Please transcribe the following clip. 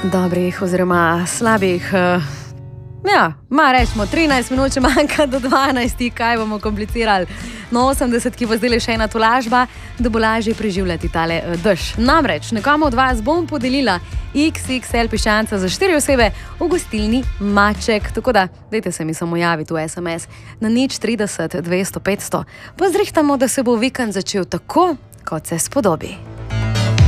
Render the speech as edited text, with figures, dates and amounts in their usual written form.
dobrih oziroma slabih, rečemo 13 minut, če manjka do 12, kaj bomo komplicirali. No, 80, ki bo zdaj še ena tolažba, da bo lažje preživljati tale dež. Namreč, nekomu od vas bom podelila XXL piščanca za 4 osebe v gostilni Maček. Tako da, dajte se mi samo javiti v SMS na 030 200 500. Pa zrihtamo, da se bo vikend začel tako, kot se spodobi.